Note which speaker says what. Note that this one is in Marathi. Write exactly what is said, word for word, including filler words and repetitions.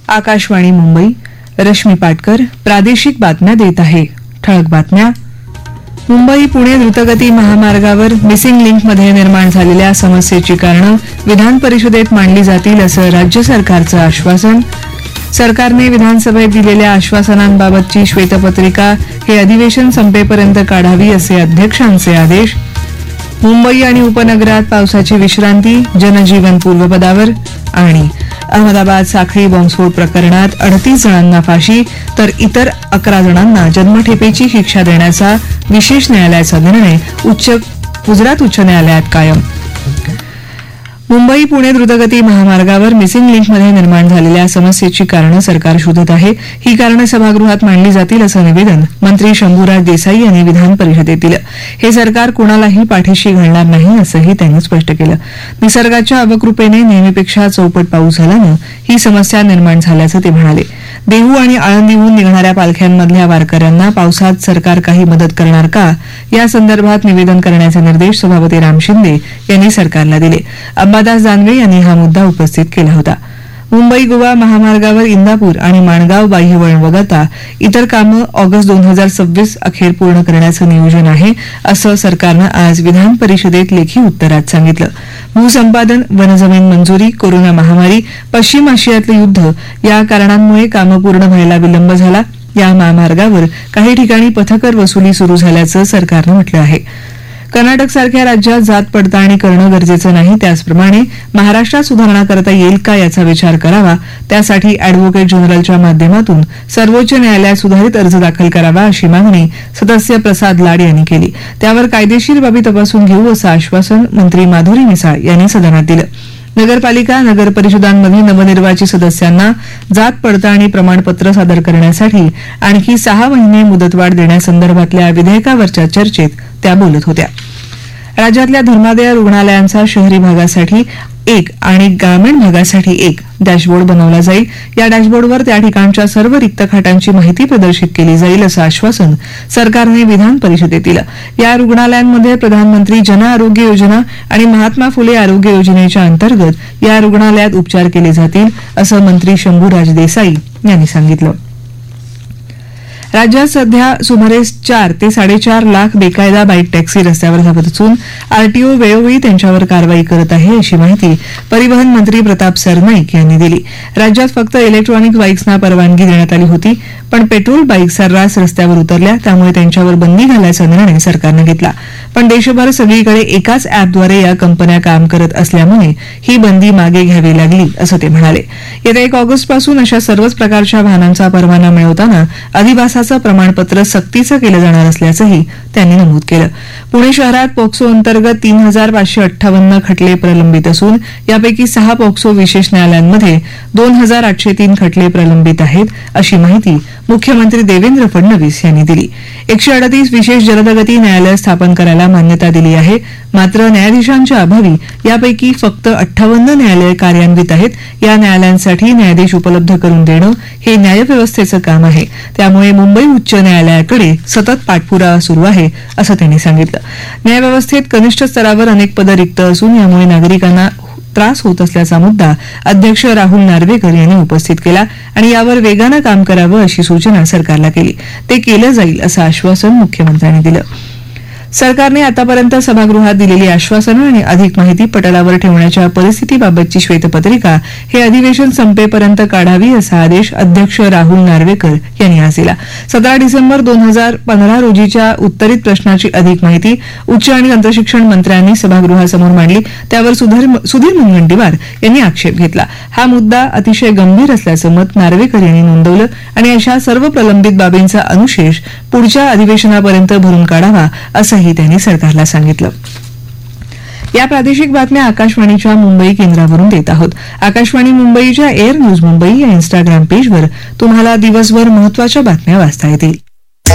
Speaker 1: आकाशवाणी मुंबई. रश्मी पाटकर प्रादेशिक बातम्या देत आहे. ठळक बातम्या. मुंबई पुणे द्रुतगती महामार्गावर मिसिंग लिंकमध्ये निर्माण झालेल्या समस्येची कारणं विधान परिषदेत मांडली जातील असं राज्य सरकारचं आश्वासन. सरकारने विधानसभेत दिलेल्या आश्वासनांबाबतची श्वेतपत्रिका हे अधिवेशन संपेपर्यंत काढावी असे अध्यक्षांचे आदेश. मुंबई आणि उपनगरात पावसाची विश्रांती, जनजीवन पूर्वपदावर. आणि अहमदाबाद साखळी बॉम्बस्फोट प्रकरणात अडतीस जणांना फाशी तर इतर अकरा जणांना जन्मठेपेची शिक्षा देण्याचा विशेष न्यायालयाचा निर्णय उच्च गुजरात उच्च न्यायालयात कायम. मुंबई पुणे द्रुतगती महामार्गावर मिसिंग लिंकमध्ये निर्माण झालेल्या समस्येची कारणं सरकार शोधत आहे. ही कारणं सभागृहात मांडली जातील असं निवेदन मंत्री शंभूराज देसाई यांनी विधान परिषदेत दिलं. हे सरकार कोणालाही पाठीशी घालणार नाही असंही त्यांनी स्पष्ट केलं. निसर्गाच्या अवकृपेने नेहमीपेक्षा चौपट पाऊस झाल्यानं ही समस्या निर्माण झाल्याचं ते म्हणाले. देहू आणि आळंदीहून निघणाऱ्या पालख्यांमधल्या वारकऱ्यांना पावसात सरकार काही मदत करणार का, या संदर्भात निवेदन करण्याचे निर्देश सभापती राम शिंदे यांनी सरकारला दिले. अंबादास दानवे यांनी हा मुद्दा उपस्थित केला होता. मुंबई गोवा महामार्गावर इंदापूर आणि माणगाव बाह्यवळण वगळता इतर कामं ऑगस्ट दोन हजार सव्वीस अखेर पूर्ण करण्याचं नियोजन आहे असं सरकारनं आज विधान परिषदेत लेखी उत्तरात सांगितलं. भूसंपादन, वनजमीन मंजुरी, कोरोना महामारी, पश्चिम आशियातलं युद्ध या कारणांमुळे कामं पूर्ण व्हायला विलंब झाला. या महामार्गावर काही ठिकाणी पथकर वसुली सुरू झाल्याचं सरकारनं म्हटलं आहे. कर्नाटकसारख्या राज्यात जात पडताळणी करणं गरजेचं नाही, त्याचप्रमाणे महाराष्ट्रात सुधारणा करता येईल का याचा विचार करावा. त्यासाठी अॅडव्होकेट जनरलच्या माध्यमातून सर्वोच्च न्यायालयात सुधारित अर्ज दाखल करावा अशी मागणी सदस्य प्रसाद लाड यांनी केली. त्यावर कायदेशीर बाबी तपासून घेऊ असं आश्वासन मंत्री माधुरी मिसाळ यांनी सदनात दिलं. नगरपालिका नगर परिषदांमध्ये नवनिर्वाचित सदस्यांना जात पडताळणी प्रमाणपत्र सादर करण्यासाठी आणखी सहा महिने मुदतवाढ देण्यासंदर्भातल्या विधेयकावरच्या चर्चेत त्या बोलत होत्या. राज्यातल्या धर्मादाय रुग्णालयांचा शहरी भागासाठी एक आणि ग्रामीण भागासाठी एक डॅशबोर्ड बनवला जाईल. या डॅशबोर्डवर त्या ठिकाणच्या सर्व रिक्त खाटांची माहिती प्रदर्शित केली जाईल असं आश्वासन सरकारने विधान परिषदेत दिलं. या रुग्णालयांमध्ये प्रधानमंत्री जन आरोग्य योजना आणि महात्मा फुले आरोग्य योजनेच्या अंतर्गत या रुग्णालयात उपचार केले जातील असं मंत्री शंभूराज देसाई यांनी सांगितलं. राज्यात सध्या सुमारे चार ते साडेचार लाख बेकायदा बाईक टॅक्सी रस्त्यावर धावत असून आरटीओ वेळोवेळी त्यांच्यावर कारवाई करत आहे अशी माहिती परिवहन मंत्री प्रताप सरनाईक यांनी दिली. राज्यात फक्त इलेक्ट्रॉनिक बाईक्सना परवानगी देण्यात आली होती, पण पेट्रोल बाईक सर्रास रस्त्यावर उतरल्या, त्यामुळे त्यांच्यावर बंदी घालायचा निर्णय सरकारनं घेतला. पण देशभर सगळीकडे एकाच अॅपद्वारे या कंपन्या काम करत असल्यामुळे ही बंदी मागे घ्यावी लागली असं ते म्हणाले. येत्या एक ऑगस्टपासून अशा सर्वच प्रकारच्या वाहनांचा परवाना मिळवताना अधिवासाचं प्रमाणपत्र सक्तीचं केलं जाणार असल्याचंही त्यांनी नमूद केलं. पुणे शहरात पोक्सो अंतर्गत तीन हजार पाचशे अठ्ठावन्न खटले प्रलंबित असून यापैकी सहा पोक्सो विशेष न्यायालयांमध्ये दोन हजार आठशे तीन खटले प्रलंबित आहेत अशी माहिती मुख्यमंत्री देवेंद्र फडणवीस यांनी दिली. एकशे अडतीस विशेष जलदगती न्यायालय स्थापन करायला मान्यता दिली आहे, मात्र न्यायाधीशांच्या अभावी यापैकी फक्त अठ्ठावन्न न्यायालय कार्यान्वित आहेत. या न्यायालयांसाठी न्यायाधीश उपलब्ध करून देणं हे न्यायव्यवस्थेचं काम आहे, त्यामुळे मुंबई उच्च न्यायालयाकडे सतत पाठपुरावा सुरू आहे असं त्यांनी सांगितलं. न्यायव्यवस्थेत कनिष्ठ स्तरावर अनेक पदं रिक्त असून यामुळे नागरिकांना त्रास होत असल्याचा मुद्दा अध्यक्ष राहुल नार्वेकर यांनी उपस्थित केला आणि यावर वेगानं काम करावं अशी सूचना सरकारला केली. ते केलं जाईल असं आश्वासन मुख्यमंत्र्यांनी दिलं. सरकारने आतापर्यंत सभागृहात दिलेली आश्वासनं आणि अधिक माहिती पटलावर ठेवण्याच्या परिस्थितीबाबतची श्वेतपत्रिका हे अधिवेशन संपेपर्यंत काढावी असा आदेश अध्यक्ष राहुल नार्वेकर यांनी आज दिला. सतरा डिसेंबर दोन हजार पंधरा रोजीच्या उत्तरित प्रश्नाची अधिक माहिती उच्च आणि तंत्रशिक्षण मंत्र्यांनी सभागृहासमोर मांडली. त्यावर सुधीर मुनगंटीवार यांनी आक्षेप घेतला. हा मुद्दा अतिशय गंभीर असल्याचं मत नार्वेकर यांनी नोंदवलं आणि अशा सर्व प्रलंबित बाबींचा अनुशेष पुढच्या अधिवेशनापर्यंत भरून काढावा असंही त्यांनी सरकारला सांगितलं. या प्रादेशिक बातम्या आकाशवाणीच्या मुंबई केंद्रावरून देत आहोत. आकाशवाणी मुंबईच्या एअर न्यूज मुंबई या इन्स्टाग्राम पेजवर तुम्हाला दिवसभर महत्वाच्या बातम्या वाचता येतील.